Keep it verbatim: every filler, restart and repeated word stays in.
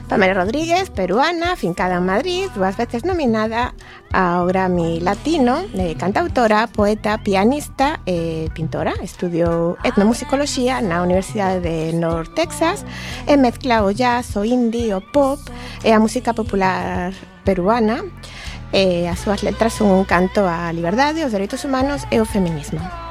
Pamela Rodríguez, peruana, fincada en Madrid, dúas veces nominada ao Grammy Latino, de cantautora, poeta, pianista e pintora. Estudiou etnomusicoloxía na Universidade de North Texas e mezcla o jazz, o indie, o pop e a música popular peruana. E as súas letras son un canto á liberdade, aos dereitos humanos e ao feminismo.